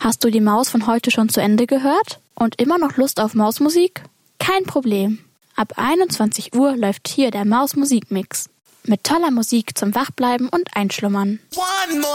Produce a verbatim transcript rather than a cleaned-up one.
Hast du die Maus von heute schon zu Ende gehört? Und immer noch Lust auf Mausmusik? Kein Problem. Ab einundzwanzig Uhr läuft hier der Maus-Musikmix. Mit toller Musik zum Wachbleiben und Einschlummern.